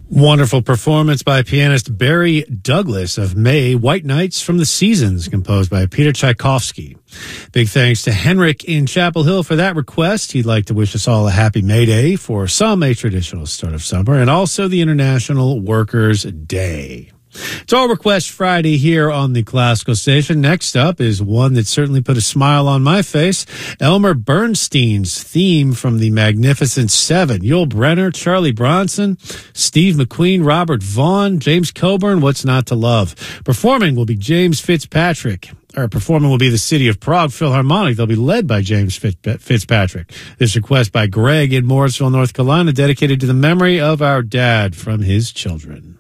Wonderful performance by pianist Barry Douglas of May, White Nights from the Seasons, composed by Peter Tchaikovsky. Big thanks to Henrik in Chapel Hill for that request. He'd like to wish us all a happy May Day, for some a traditional start of summer, and also the International Workers' Day. It's All Request Friday here on the Classical Station. Next up is one that certainly put a smile on my face. Elmer Bernstein's theme from the Magnificent Seven. Yul Brynner, Charlie Bronson, Steve McQueen, Robert Vaughn, James Coburn, What's Not to Love. Performing will be James Fitzpatrick. Performing will be the City of Prague Philharmonic. They'll be led by James Fitzpatrick. This request by Greg in Morrisville, North Carolina, dedicated to the memory of our dad from his children.